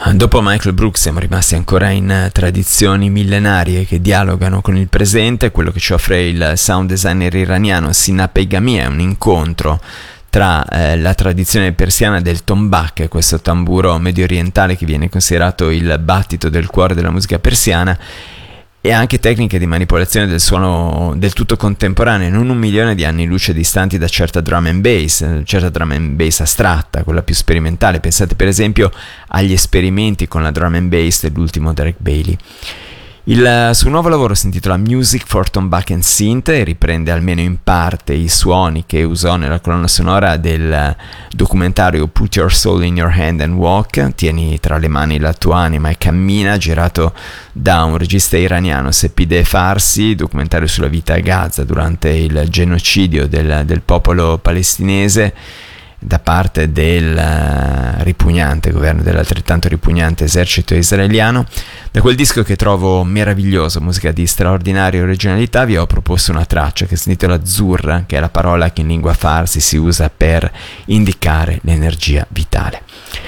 Dopo Michael Brooks siamo rimasti ancora in tradizioni millenarie che dialogano con il presente. Quello che ci offre il sound designer iraniano Sina Peghami è un incontro tra la tradizione persiana del tombak, questo tamburo medio orientale che viene considerato il battito del cuore della musica persiana, e anche tecniche di manipolazione del suono del tutto contemporanee, non 1.000.000 di anni luce distanti da certa drum and bass astratta, quella più sperimentale. Pensate per esempio agli esperimenti con la drum and bass dell'ultimo Derek Bailey. Il suo nuovo lavoro si intitola Music for Tombak and Synth e riprende almeno in parte i suoni che usò nella colonna sonora del documentario Put Your Soul in Your Hand and Walk, tieni tra le mani la tua anima e cammina, girato da un regista iraniano, Sepideh Farsi, documentario sulla vita a Gaza durante il genocidio del popolo palestinese da parte del ripugnante governo, dell'altrettanto ripugnante esercito israeliano. Da quel disco che trovo meraviglioso, musica di straordinaria originalità, vi ho proposto una traccia che si intitola Zurra, che è la parola che in lingua farsi si usa per indicare l'energia vitale.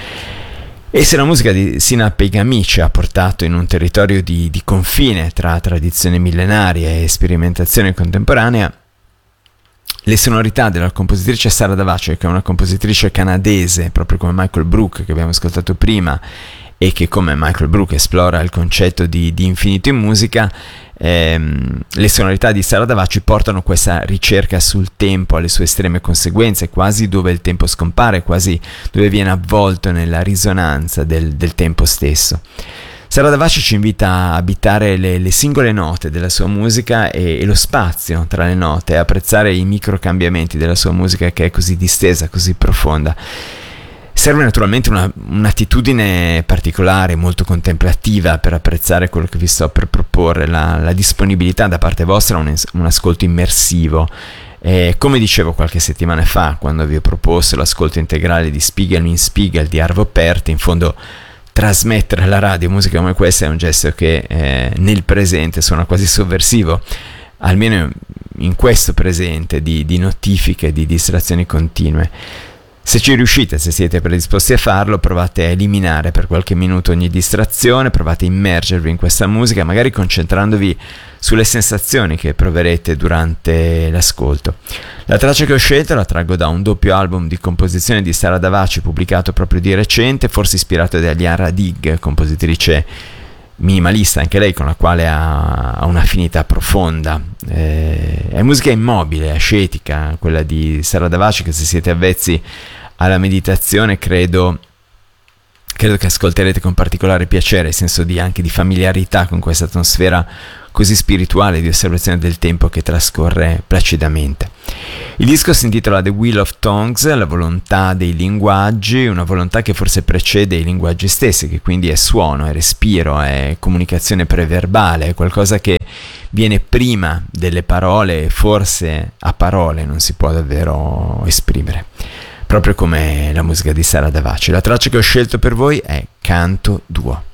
E se la musica di Sina Peghami ci ha portato in un territorio di confine tra tradizione millenaria e sperimentazione contemporanea, le sonorità della compositrice Sara Davaci, che è una compositrice canadese, proprio come Michael Brook che abbiamo ascoltato prima, e che come Michael Brook esplora il concetto di infinito in musica, le sonorità di Sara Davaci portano questa ricerca sul tempo alle sue estreme conseguenze, quasi dove il tempo scompare, quasi dove viene avvolto nella risonanza del tempo stesso. Sara Davaci ci invita a abitare le singole note della sua musica e lo spazio tra le note, a apprezzare i microcambiamenti della sua musica, che è così distesa, così profonda. Serve naturalmente un'attitudine particolare, molto contemplativa, per apprezzare quello che vi sto per proporre, la disponibilità da parte vostra a un ascolto immersivo. Come dicevo qualche settimana fa, quando vi ho proposto l'ascolto integrale di Spiegel in Spiegel di Arvo Pärt, in fondo trasmettere alla radio musica come questa è un gesto che nel presente suona quasi sovversivo, almeno in questo presente di notifiche, di distrazioni continue. Se ci riuscite, se siete predisposti a farlo, provate a eliminare per qualche minuto ogni distrazione, provate a immergervi in questa musica, magari concentrandovi sulle sensazioni che proverete durante l'ascolto. La traccia che ho scelto la traggo da un doppio album di composizione di Sara Davaci pubblicato proprio di recente, forse ispirato da Lian Radig, compositrice minimalista anche lei, con la quale ha un'affinità profonda. È musica immobile, ascetica, quella di Sara Davaci, che se siete avvezzi alla meditazione credo che ascolterete con particolare piacere, senso anche di familiarità con questa atmosfera così spirituale di osservazione del tempo che trascorre placidamente. Il disco si intitola The Wheel of Tongues, la volontà dei linguaggi, una volontà che forse precede i linguaggi stessi, che quindi è suono, è respiro, è comunicazione preverbale, è qualcosa che viene prima delle parole e forse a parole non si può davvero esprimere, proprio come la musica di Sara Davaci. La traccia che ho scelto per voi è Canto Duo.